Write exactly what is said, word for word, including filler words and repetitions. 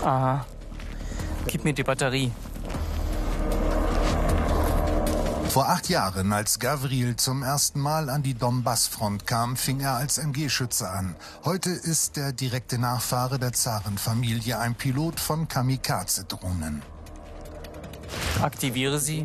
Aha. Gib mir die Batterie. Vor acht Jahren, als Gavril zum ersten Mal an die Donbass-Front kam, fing er als M G-Schütze an. Heute ist der direkte Nachfahre der Zarenfamilie ein Pilot von Kamikaze-Drohnen. Aktiviere sie.